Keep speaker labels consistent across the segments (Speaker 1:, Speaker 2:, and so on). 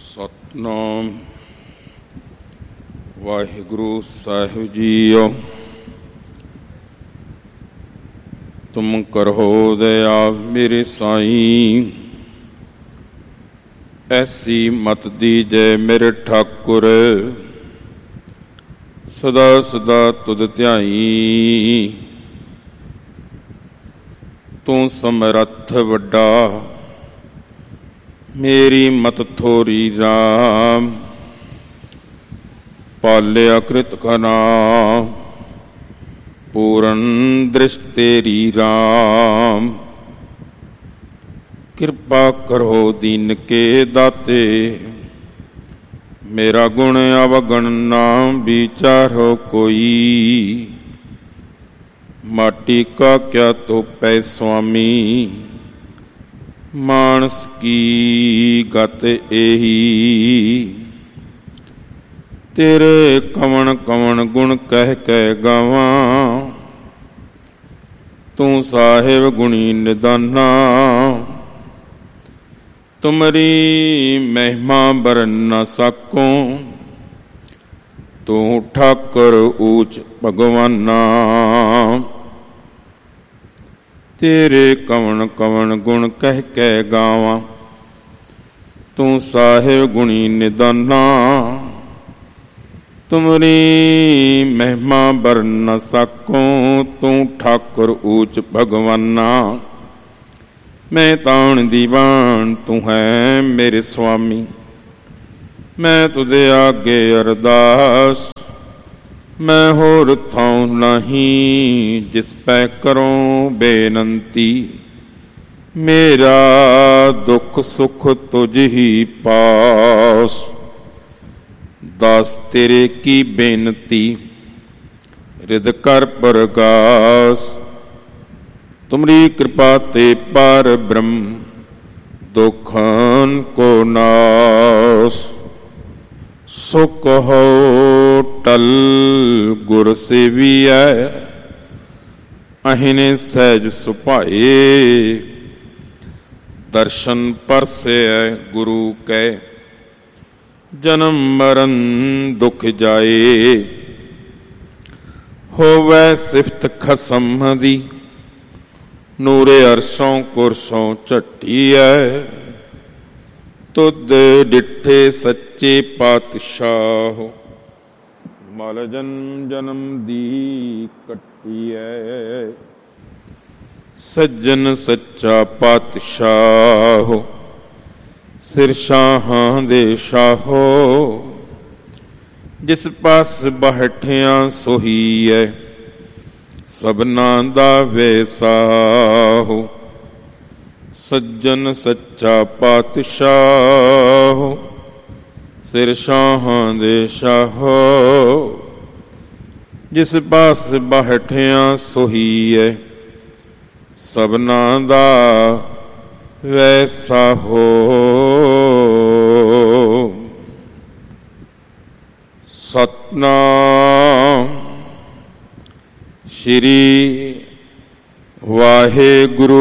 Speaker 1: ਸਤਿਨਾਮ ਵਾਹਿਗੁਰੂ ਸਾਹਿਬ JIO. ਤੁਮ ਕਰੋ ਦਇਆ ਮੇਰੇ ਸਾਈਂ, ਐਸੀ ਮਤ ਦੀਜੈ ਮੇਰੇ ਠਾਕੁਰ। ਸਦਾ ਸਦਾ ਤੁਧ ਧਿਆਈ, ਤੂੰ ਸਮਰੱਥ ਵੱਡਾ, ਮੇਰੀ ਮਤ ਥੋਰੀ ਰਾਮ। ਪਾਲਿਆ ਕ੍ਰਿਤ ਕਨਾ, ਪੂਰਨ ਦ੍ਰਿਸ਼ਟ ਤੇਰੀ ਰਾਮ। ਕਿਰਪਾ ਕਰੋ ਦੀਨ ਕੇ ਦਾਤੇ, ਮੇਰਾ ਗੁਣ ਅਵਗਣ ਨਾ ਵਿਚਾਰੋ ਕੋਈ। ਮਾਟੀ ਕਾ ਕਿਆ ਤੋਪੈ ਸੁਆਮੀ, ਮਾਨਸ ਕੀ ਗਤ ਇਹੀ। ਤੇਰੇ ਕਵਣ ਕਵਣ ਗੁਣ ਕਹਿ ਕਹਿ ਗਾਵਾਂ, ਤੂੰ ਸਾਹਿਬ ਗੁਣੀ ਨਿਦਾਨਾ। ਤੁਮਰੀ ਮਹਿਮਾ ਬਰਨ ਨ ਸਕੂੰ, ਤੂੰ ਠਾਕੁਰ ਊਚ ਭਗਵਾਨਾ। ਤੇਰੇ ਕਵਣ ਕਵਣ ਗੁਣ ਕਹਿ ਕਹਿ ਗਾਵਾਂ, ਤੂੰ ਸਾਹਿਬ ਗੁਣੀ ਨਿਦਾਨਾ। ਤੁਮਰੀ ਮਹਿਮਾ ਬਰਨ ਨ ਸਕੂੰ, ਤੂੰ ਠਾਕੁਰ ਊਚ ਭਗਵਾਨਾ। ਮੈਂ ਤਾਣ ਦੀਵਾਨ, ਤੂੰ ਹੈ ਮੇਰੇ ਸੁਆਮੀ। ਮੈਂ ਤੁਝੇ ਆਗੇ ਅਰਦਾਸ, ਮੈਂ ਹੋਰ ਥਾਉ ਨਹੀਂ ਜਿਸ ਪੈ ਕਰੂੰ ਬੇਨੰਤੀ। ਮੇਰਾ ਦੁੱਖ ਸੁਖ ਤੁਝ ਹੀ ਪਾਸ, ਦਾਸ ਤੇਰੇ ਕੀ ਬੇਨਤੀ। ਰਿਦ ਕਰ ਪ੍ਰਗਾਸ, ਤੁਮਰੀ ਕਿਰਪਾ ਤੇ ਪਰ ਬ੍ਰਹਮ, ਦੁਖਨ ਕੋ ਨਾਸ। ਸੋ ਕਹੋ ਟਲ ਗੁਰ ਸੇਵੀਐ, ਅਹਿਨੇ ਸਹਿਜ ਸੁਭਾਏ। ਦਰਸ਼ਨ ਪਰਸੈ ਗੁਰੂ ਕੈ, ਜਨਮ ਮਰਨ ਦੁਖ ਜਾਏ। ਹੋਵੈ ਸਿਫਤ ਖਸਮ ਦੀ, ਨੂਰੇ ਅਰਸ਼ੋਂ ਕੁਰਸ਼ੋਂ ਝੱਟੀਐ। ਤੁਧ ਡਿਠੇ ਸੱਚੇ ਪਾਤਸ਼ਾਹ, ਮਲ ਜਨਮ ਜਨਮ ਦੀ ਕੱਟੀਐ। ਸੱਜਣ ਸੱਚਾ ਪਾਤਸ਼ਾਹ, ਸਿਰ ਸ਼ਾਹਾਂ ਦੇ ਸ਼ਾਹੋ। ਜਿਸ ਪਾਸ ਬੈਠਿਆ ਸੋਹੀਐ, ਸਭਨਾਂ ਦਾ ਵੇਸਾਹੋ। ਸੱਜਣ ਸੱਚਾ ਪਾਤਸ਼ਾਹ, ਸਿਰ ਸ਼ਾਹਾਂ ਦੇ ਸ਼ਾਹੋ। ਜਿਸ ਪਾਸ ਬੈਠਿਆ ਸੋਹੀਐ, ਸਭਨਾਂ ਦਾ ਵੈਸਾ ਹੋ। ਸਤਿਨਾਮ ਸ਼੍ਰੀ ਵਾਹਿਗੁਰੂ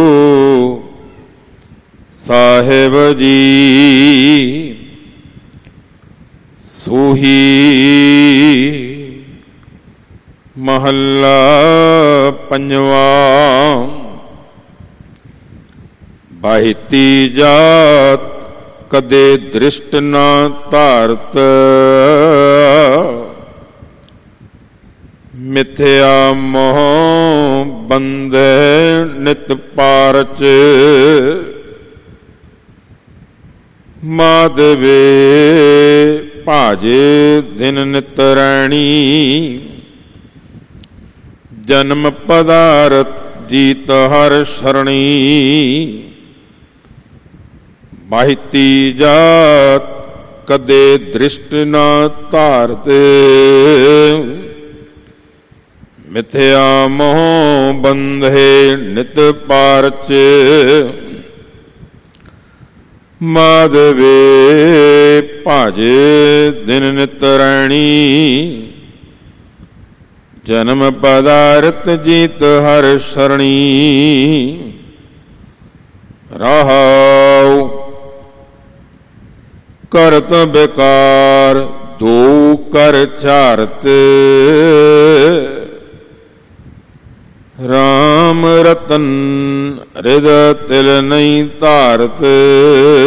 Speaker 1: ਸਾਹਿਬ ਜੀ। ਸੂਹੀ ਮਹੱਲਾ ਪੰਜਵਾ। ਬਾਹਿਤੀ ਜਾਤ ਕਦੇ ਦ੍ਰਿਸ਼ਟ ਨਾ ਧਾਰਤ, ਮਿਥਿਆ ਮੋਹ ਬੰਧੈ ਨਿਤ ਪਾਰਚ। ਮਾਧਵੇ ਭਾਜੇ ਦਿਨ ਨਿਤ ਰੈਣੀ, ਜਨਮ ਪਦਾਰਥ ਜੀਤ ਹਰ ਸ਼ਰਣੀ। ਬਾਹਿਤੀ ਜਾਤ ਕਦੇ ਦ੍ਰਿਸ਼ਟ ਨਾ ਧਾਰਤ, ਮਿਥਿਆ ਮੋਹ ਬੰਧੇ ਨਿਤ ਪਾਰਚ। ਮਾਧਵੇ ਭਾਜੇ ਦਿਨ ਨਿਤ ਰੈਣੀ, ਜਨਮ ਪਦਾਰਥ ਜੀਤ ਹਰ ਸ਼ਰਣੀ। ਰਹਾਉ ਕਰਤ ਬਿਕਾਰ ਦੋ ਕਰ ਝਾਰਤ ਰਾਮ ਰਤਨ ਰਿਦ ਤਿਲ ਨਹੀਂ ਧਾਰਤ